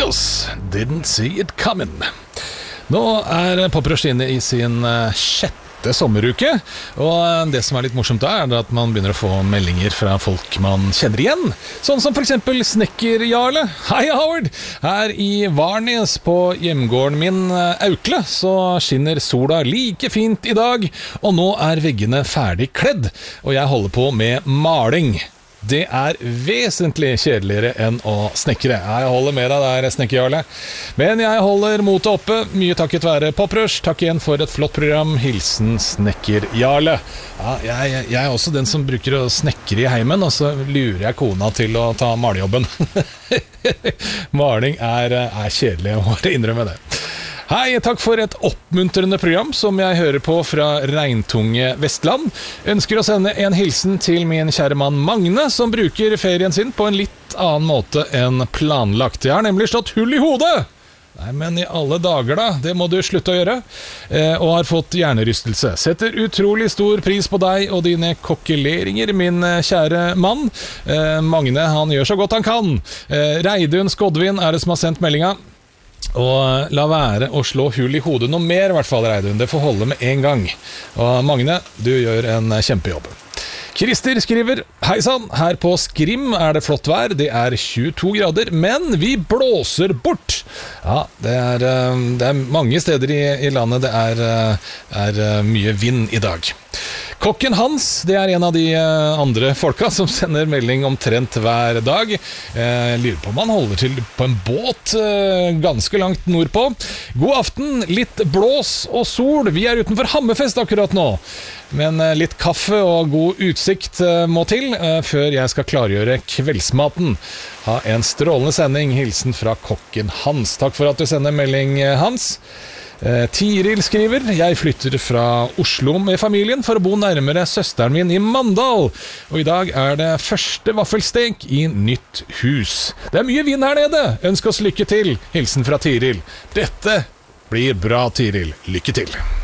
Beatles, Didn't See It Coming. Nå Poprush inne i sin sjette sommeruke, og det som litt morsomt er at man begynner å få meldinger fra folk man kjenner igjen, sånn som for eksempel Snekker Jarle. Hei Howard! Her i Varnes på hjemgården min Aukle så skinner sola like fint i dag, og nå veggene ferdig kledd, og jeg holder på med maling. Det vesentlig kjedeligere enn å snekre. Jeg holder med deg der, Snekker Jarle. Men jeg holder motet oppe, mye takket være Poprush. Takk igjen for et flott program. Hilsen Snekker Jarle. Ja, jeg også den som bruker å snekre i heimen, og så lurer jeg kona til å ta malejobben. Maling kjedelig, jeg må innrømme det. Hei, takk for et oppmuntrende program som jeg hører på fra regntunge Vestland. Ønsker å sende en hilsen til min kjære mann Magne, som bruker ferien sin på en litt annen måte enn planlagt. Jeg har nemlig slått hull i hodet! Nei, men i alle dager da, det må du slutte å gjøre, og har fått hjernerystelse. Setter utrolig stor pris på deg og dine kokkeleringer, min kjære mann. Magne, han gjør så godt han kan. Reidun Skodvin det som har sendt meldinga. Og la være å slå hull i hodet noe mer, i hvert fall, Reidun. Det får holde med en gang. Og Magne, du gjør en kjempejobb. Krister skriver: Hei sann, her på Skrim det flott vær. Det 22 grader, men vi blåser bort. Ja, det mange steder i landet det er mye vind i dag. Kokken Hans, det en av de andre folka som sender melding omtrent hver dag. Jeg lurer på om han holder til på en båt ganske langt nordpå. God aften, litt blås og sol. Vi utenfor Hammerfest akkurat nå. Men litt kaffe og god utsikt må til før jeg skal klargjøre kveldsmaten. Ha en strålende sending. Hilsen fra kokken Hans. Takk for at du sender melding, Hans. Tiril skriver: Jeg flytter fra Oslo med familien for å bo nærmere søsteren min i Mandal. Og i dag det første vaffelstek i nytt hus. Det mye vind her nede. Ønsk oss lykke til. Hilsen fra Tiril. Dette blir bra, Tiril. Lykke til.